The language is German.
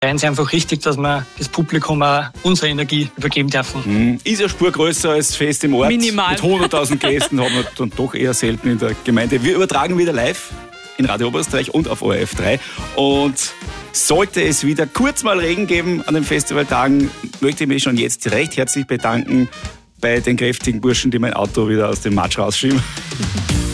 Es ist einfach richtig, dass wir das Publikum auch unsere Energie übergeben dürfen. Ist eine Spur größer als Fest im Ort. Minimal. Mit 100.000 Gästen haben wir dann doch eher selten in der Gemeinde. Wir übertragen wieder live in Radio Oberösterreich und auf ORF 3. Und sollte es wieder kurz mal Regen geben an den Festivaltagen, möchte ich mich schon jetzt recht herzlich bedanken bei den kräftigen Burschen, die mein Auto wieder aus dem Matsch rausschieben.